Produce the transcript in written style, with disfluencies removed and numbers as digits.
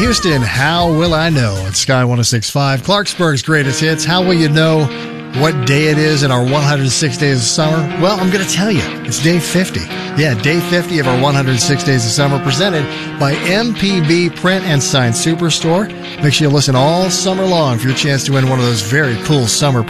Houston, How Will I Know? It's Sky 106.5. Clarksburg's greatest hits. How will you know what day it is in our 106 days of summer? Well, I'm going to tell you. It's day 50. Yeah, day 50 of our 106 days of summer, presented by MPB Print and Sign Superstore. Make sure you listen all summer long for your chance to win one of those very cool summer